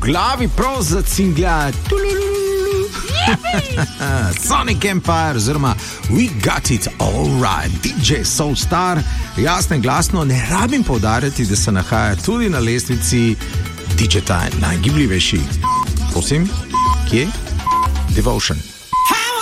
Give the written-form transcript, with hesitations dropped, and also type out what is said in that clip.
glavi prav zacinglja. Sonic Empire oziroma We Got It All Right, DJ Soulstar. Jasno in glasno, ne rabim poudarjati, da se nahaja tudi na lestvici DJ Time najgibljivejših. Prosim, kje? Devotion.